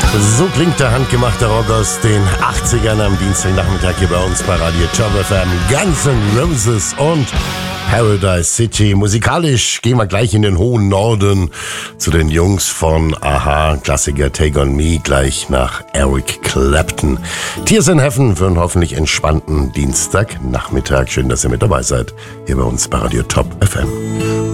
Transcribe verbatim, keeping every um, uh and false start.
So klingt der handgemachte Rock aus den achtzigern am Dienstagnachmittag hier bei uns bei Radio Top F M. Guns N' Roses und Paradise City. Musikalisch gehen wir gleich in den hohen Norden zu den Jungs von Aha, Klassiker Take On Me, gleich nach Eric Clapton. Tears in Heaven für einen hoffentlich entspannten Dienstagnachmittag. Schön, dass ihr mit dabei seid, hier bei uns bei Radio Top F M.